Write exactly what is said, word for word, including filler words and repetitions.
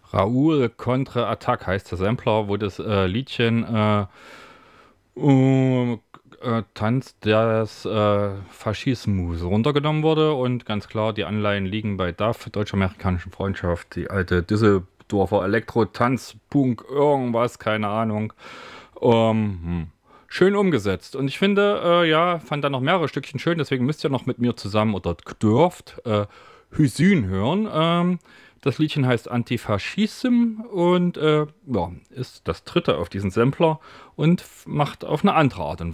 Raoul Contre Attack heißt der Sampler, wo das äh, Liedchen äh, uh, äh, Tanz des äh, Faschismus runtergenommen wurde und ganz klar, die Anleihen liegen bei D A F, Deutsch-Amerikanischen Freundschaft, die alte Düsseldorfer Elektro-Tanz, Punk, irgendwas, keine Ahnung. Ähm, hm. Schön umgesetzt. Und ich finde, äh, ja, fand da noch mehrere Stückchen schön, deswegen müsst ihr noch mit mir zusammen oder dürft äh, Hüsün hören. Ähm, das Liedchen heißt Antifaschism und äh, ja, ist das dritte auf diesem Sampler und macht auf eine andere Art und